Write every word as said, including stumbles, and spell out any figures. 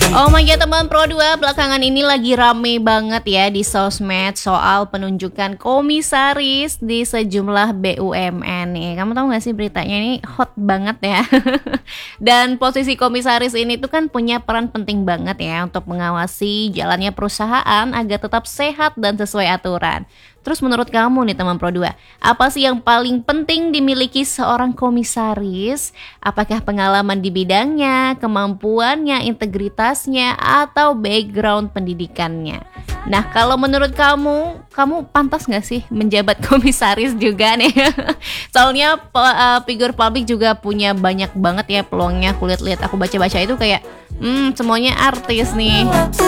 Oh my god teman Pro dua, belakangan ini lagi rame banget ya di sosmed soal penunjukan komisaris di sejumlah B U M N nih. Kamu tahu gak sih beritanya ini hot banget ya. Dan posisi komisaris ini tuh kan punya peran penting banget ya untuk mengawasi jalannya perusahaan agar tetap sehat dan sesuai aturan. Terus menurut kamu nih teman Pro dua, apa sih yang paling penting dimiliki seorang komisaris? Apakah pengalaman di bidangnya, kemampuannya, integritasnya, atau background pendidikannya? Nah kalau menurut kamu, kamu pantas gak sih menjabat komisaris juga nih? Soalnya uh, figur publik juga punya banyak banget ya peluangnya. Kulit lihat aku baca-baca itu kayak, hmm semuanya artis nih.